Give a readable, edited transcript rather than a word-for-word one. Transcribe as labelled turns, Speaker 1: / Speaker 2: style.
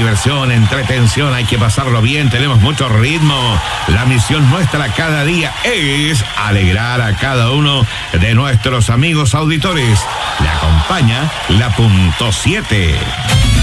Speaker 1: diversión, entretención, hay que pasarlo bien, tenemos mucho ritmo. La misión nuestra cada día es alegrar a cada uno de nuestros amigos auditores. Le acompaña la .7.